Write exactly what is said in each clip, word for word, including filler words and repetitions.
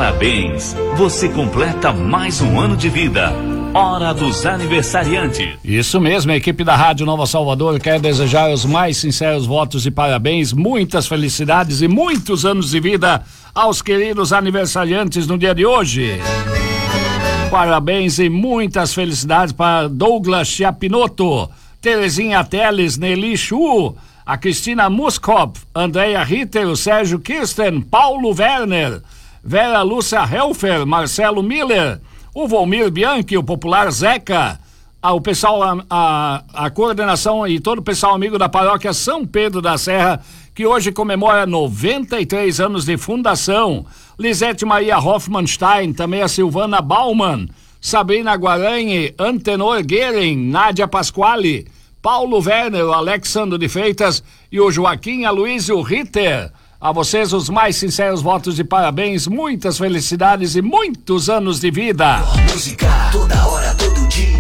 Parabéns, você completa mais um ano de vida. Hora dos aniversariantes. Isso mesmo, a equipe da Rádio Nova Salvador quer desejar os mais sinceros votos de parabéns, muitas felicidades e muitos anos de vida aos queridos aniversariantes no dia de hoje. Parabéns e muitas felicidades para Douglas Chiapinotto, Terezinha Teles, Nelly Chu, a Cristina Muskop, Andréia Ritter, o Sérgio Kirsten, Paulo Werner, Vera Lúcia Helfer, Marcelo Miller, o Volmir Bianchi, o popular Zeca, a, o pessoal, a, a, a coordenação e todo o pessoal amigo da paróquia São Pedro da Serra, que hoje comemora noventa e três anos de fundação. Lisete Maria Hoffmanstein, também a Silvana Baumann, Sabrina Guaranha, Antenor Guerin, Nádia Pasquale, Paulo Werner, o Alexandre de Freitas e o Joaquim Aloysio Ritter. A vocês os mais sinceros votos de parabéns, muitas felicidades e muitos anos de vida. Música toda hora, todo dia.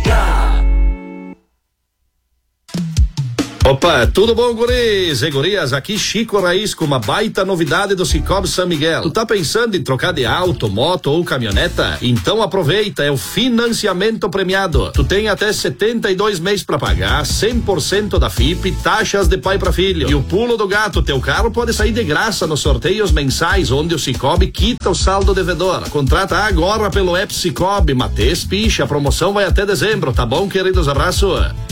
Opa, tudo bom, guris e gurias? Aqui Chico Raiz com uma baita novidade do Cicobi São Miguel. Tu tá pensando em trocar de auto, moto ou caminhoneta? Então aproveita, é o financiamento premiado. Tu tem até setenta e dois meses pra pagar, cem por cento da F I P, taxas de pai pra filho. E o pulo do gato, teu carro pode sair de graça nos sorteios mensais, onde o Cicobi quita o saldo devedor. Contrata agora pelo app Cicobi, Mates Picha, a promoção vai até dezembro, tá bom, queridos? Abraço.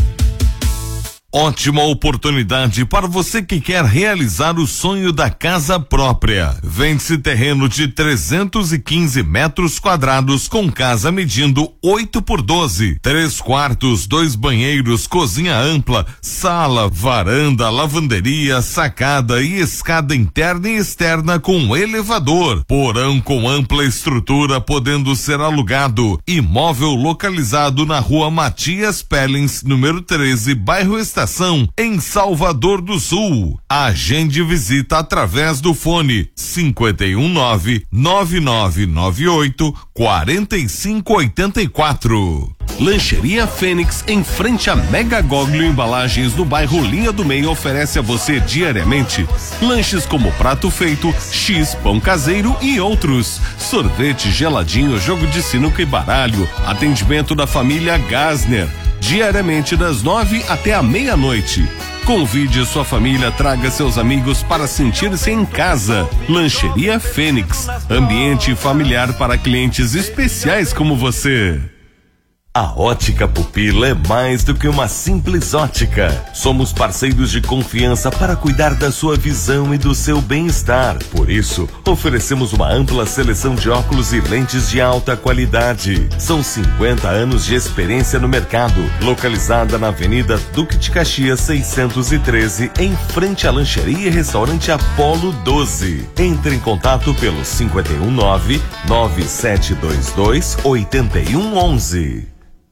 Ótima oportunidade para você que quer realizar o sonho da casa própria. Vende-se terreno de trezentos e quinze metros quadrados com casa medindo oito por doze. Três quartos, dois banheiros, cozinha ampla, sala, varanda, lavanderia, sacada e escada interna e externa com elevador. Porão com ampla estrutura podendo ser alugado. Imóvel localizado na rua Matias Pellens, número treze, bairro Estação, em Salvador do Sul. Agende visita através do fone cinquenta e um nove, nove nove nove oito, quarenta e cinco oitenta e quatro. Lancheria Fênix, em frente a Mega Goglio Embalagens, no bairro Linha do Meio, oferece a você diariamente lanches como prato feito, X, pão caseiro e outros. Sorvete, geladinho, jogo de sinuca e baralho. Atendimento da família Gasner, diariamente das nove até a meia-noite. Convide sua família, traga seus amigos para sentir-se em casa. Lancheria Fênix, ambiente familiar para clientes especiais como você. A Ótica Pupila é mais do que uma simples ótica. Somos parceiros de confiança para cuidar da sua visão e do seu bem-estar. Por isso, oferecemos uma ampla seleção de óculos e lentes de alta qualidade. São cinquenta anos de experiência no mercado. Localizada na Avenida Duque de Caxias seiscentos e treze, em frente à lancheria e restaurante Apolo doze. Entre em contato pelo cinquenta e um nove, nove sete dois dois, oito um um um.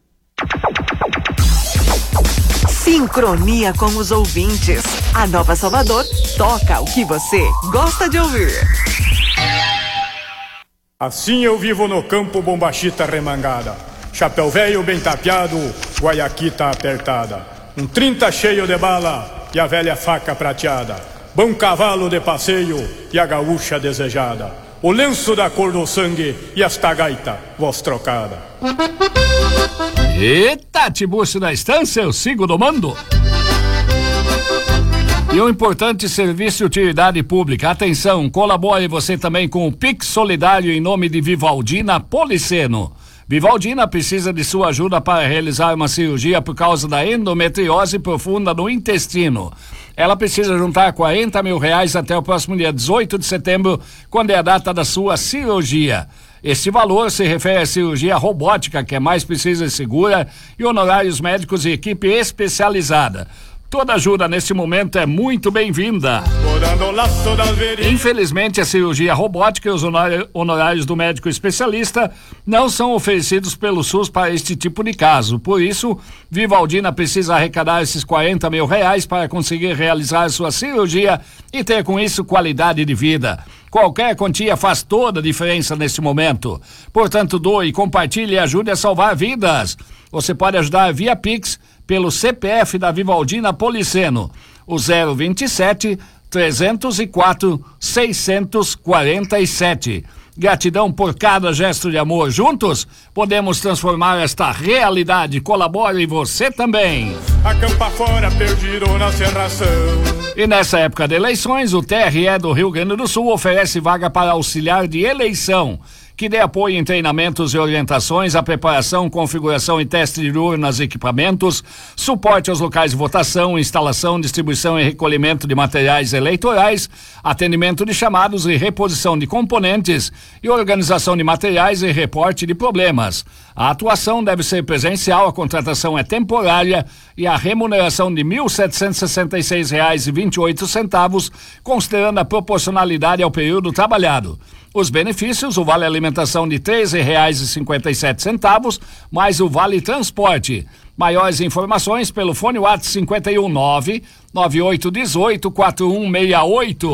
Sincronia com os ouvintes. A Nova Salvador toca o que você gosta de ouvir. Assim eu vivo no campo, bombachita remangada, chapéu velho bem tapeado, guaiaquita apertada, um trinta cheio de bala e a velha faca prateada, bom cavalo de passeio e a gaúcha desejada, o lenço da cor do sangue e esta gaita, voz trocada. Eita, Tiburcio da Estância, eu sigo do mando. E um importante serviço de utilidade pública. Atenção, colabore você também com o Pix Solidário em nome de Vivaldina Policeno. Vivaldina precisa de sua ajuda para realizar uma cirurgia por causa da endometriose profunda no intestino. Ela precisa juntar quarenta mil reais até o próximo dia dezoito de setembro, quando é a data da sua cirurgia. Esse valor se refere à cirurgia robótica, que é mais precisa e segura, e honorários médicos e equipe especializada. Toda ajuda nesse momento é muito bem-vinda. Infelizmente, a cirurgia robótica e os honorários do médico especialista não são oferecidos pelo SUS para este tipo de caso. Por isso, Vivaldina precisa arrecadar esses quarenta mil reais para conseguir realizar sua cirurgia e ter com isso qualidade de vida. Qualquer quantia faz toda a diferença nesse momento. Portanto, doe, compartilhe e ajude a salvar vidas. Você pode ajudar via Pix pelo C P F da Vivaldina Policeno, o zero vinte e sete, trezentos e quatro, seiscentos e quarenta e sete. Gratidão por cada gesto de amor. Juntos podemos transformar esta realidade. Colabore você também. Acampa fora, perdido na serração. E nessa época de eleições, o T R E do Rio Grande do Sul oferece vaga para auxiliar de eleição, que dê apoio em treinamentos e orientações, a preparação, configuração e teste de urnas e equipamentos, suporte aos locais de votação, instalação, distribuição e recolhimento de materiais eleitorais, atendimento de chamados e reposição de componentes e organização de materiais e reporte de problemas. A atuação deve ser presencial, a contratação é temporária e a remuneração de mil setecentos e sessenta e seis reais e vinte e oito centavos, considerando a proporcionalidade ao período trabalhado. Os benefícios: o vale alimentação de treze reais e cinquenta e sete centavos, mais o vale transporte. Maiores informações pelo fone WhatsApp cinquenta e um nove nove oito um oito quatro um seis oito.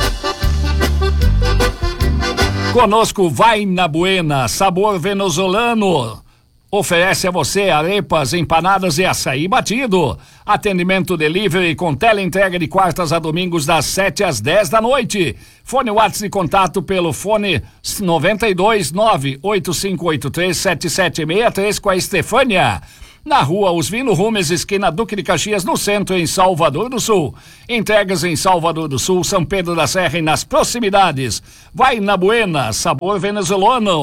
Conosco Vai na Buena, sabor venezuelano. Oferece a você arepas, empanadas e açaí batido. Atendimento delivery com teleentrega de quartas a domingos das sete às dez da noite. Fone WhatsApp de contato pelo fone noventa e dois nove oito cinco oito três sete sete seis três com a Estefânia. Na rua Osvino Rumes, esquina Duque de Caxias, no centro, em Salvador do Sul. Entregas em Salvador do Sul, São Pedro da Serra e nas proximidades. Vai na Buena, sabor venezuelano.